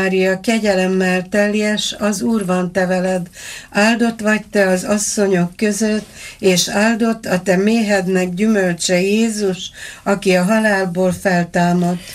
Mária, kegyelemmel teljes, az Úr van te veled, áldott vagy te az asszonyok között, és áldott a te méhednek gyümölcse Jézus, aki a halálból feltámadt.